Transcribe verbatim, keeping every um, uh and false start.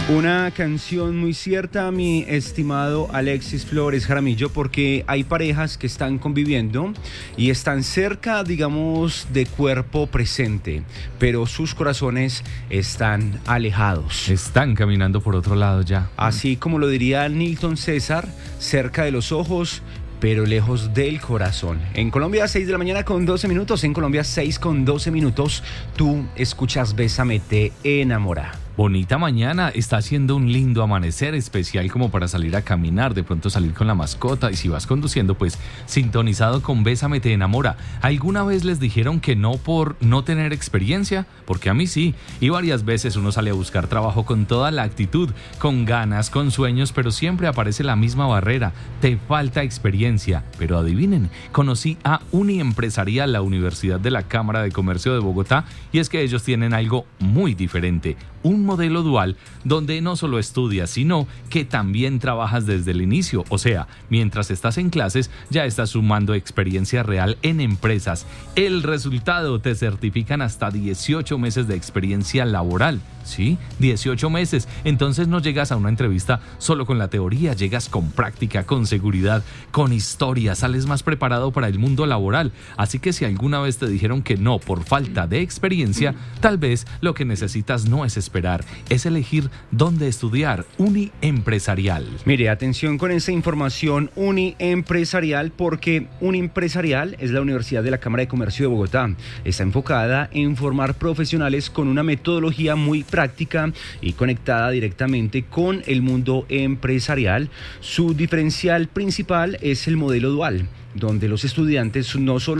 Una canción muy cierta, mi estimado Alexis Flores Jaramillo, porque hay parejas que están conviviendo y están cerca, digamos, de cuerpo presente, pero sus corazones están alejados. Están caminando por otro lado ya. Así como lo diría Nilton César, cerca de los ojos, pero lejos del corazón. En Colombia, seis de la mañana con doce minutos. En Colombia, seis con doce minutos. Tú escuchas Bésame, te enamora. Bonita mañana, está haciendo un lindo amanecer especial como para salir a caminar, de pronto salir con la mascota, y si vas conduciendo, pues sintonizado con Bésame te enamora. ¿Alguna vez les dijeron que no por no tener experiencia? Porque a mí sí, y varias veces uno sale a buscar trabajo con toda la actitud, con ganas, con sueños, pero siempre aparece la misma barrera: te falta experiencia. Pero adivinen, conocí a Uniempresarial, la Universidad de la Cámara de Comercio de Bogotá, y es que ellos tienen algo muy diferente, un modelo dual donde no solo estudias, sino que también trabajas desde el inicio. O sea, mientras estás en clases, ya estás sumando experiencia real en empresas. El resultado: te certifican hasta dieciocho meses de experiencia laboral. ¿Sí? dieciocho meses. Entonces no llegas a una entrevista solo con la teoría, llegas con práctica, con seguridad, con historia, sales más preparado para el mundo laboral. Así que si alguna vez te dijeron que no por falta de experiencia, tal vez lo que necesitas no es esperar, es elegir dónde estudiar. Uniempresarial. Mire, atención con esa información, Uniempresarial, porque Uniempresarial es la Universidad de la Cámara de Comercio de Bogotá. Está enfocada en formar profesionales con una metodología muy práctica y conectada directamente con el mundo empresarial. Su diferencial principal es el modelo dual, donde los estudiantes no solo